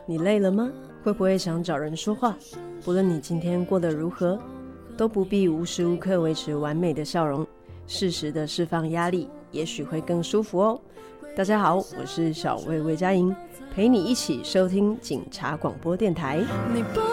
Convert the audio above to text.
你累了吗？会不会想找人说话？不论你今天过得如何，都不必无时无刻维持完美的笑容，适时的释放压力，也许会更舒服哦。大家好，我是小魏魏佳莹，陪你一起收听警察广播电台。